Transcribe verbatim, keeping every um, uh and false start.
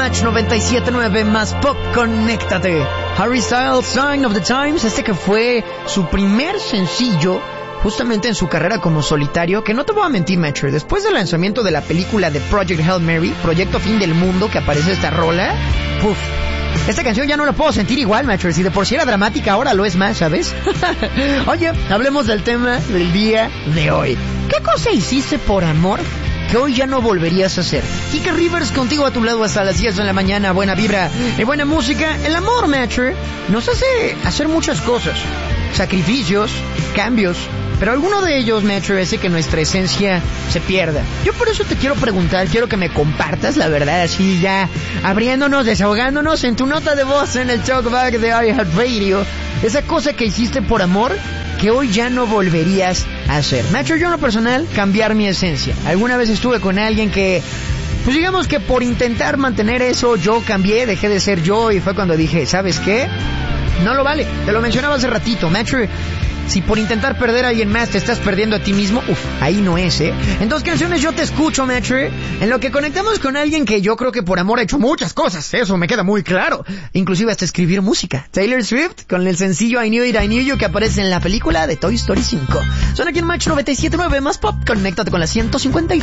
Match noventa y siete punto nueve más Pop, conéctate. Harry Styles, Sign of the Times, este que fue su primer sencillo justamente en su carrera como solitario, que no te voy a mentir, Matcher, después del lanzamiento de la película de Project Hail Mary, Proyecto Fin del Mundo, que aparece esta rola, puf, esta canción ya no la puedo sentir igual, Matcher, si de por sí era dramática, ahora lo es más, ¿sabes? Oye, hablemos del tema del día de hoy. ¿Qué cosa hiciste por amor que hoy ya no volverías a hacer? Kike Rivers contigo a tu lado hasta las diez de la mañana. Buena vibra y buena música. El amor, Matcher, nos hace hacer muchas cosas, sacrificios, cambios, pero alguno de ellos, Matcher, hace que nuestra esencia se pierda. Yo por eso te quiero preguntar, quiero que me compartas la verdad, así ya abriéndonos, desahogándonos en tu nota de voz en el Talkback de iHeartRadio, esa cosa que hiciste por amor que hoy ya no volverías a hacer. Matcher, yo en lo personal, cambiar mi esencia. Alguna vez estuve con alguien que, pues digamos que por intentar mantener eso, yo cambié, dejé de ser yo, y fue cuando dije, ¿sabes qué? No lo vale. Te lo mencionaba hace ratito, Matcher. Si por intentar perder a alguien más te estás perdiendo a ti mismo, uff, ahí no es, ¿eh? En dos canciones yo te escucho, Matcher, en lo que conectamos con alguien que yo creo que por amor ha hecho muchas cosas, eso me queda muy claro, inclusive hasta escribir música. Taylor Swift, con el sencillo I Knew It, I Knew You, que aparece en la película de Toy Story cinco. Son aquí en Match noventa y siete punto nueve más Pop, conéctate con la ciento cincuenta y dos.